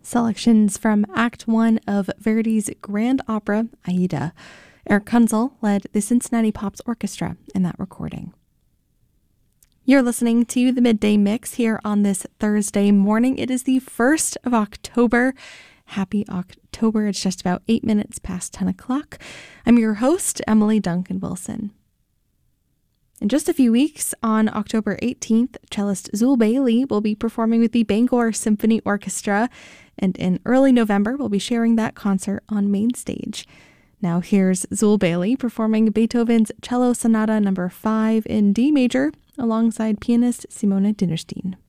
Selections from Act 1 of Verdi's grand opera, Aida. Eric Kunzel led the Cincinnati Pops Orchestra in that recording. You're listening to the Midday Mix here on this Thursday morning. It is the 1st of October. Happy October. It's just about 8 minutes past 10 o'clock. I'm your host, Emily Duncan Wilson. In just a few weeks, on October 18th, cellist Zul Bailey will be performing with the Bangor Symphony Orchestra, and in early November, we'll be sharing that concert on main stage. Now here's Zul Bailey performing Beethoven's Cello Sonata No. 5 in D major alongside pianist Simone Dinnerstein.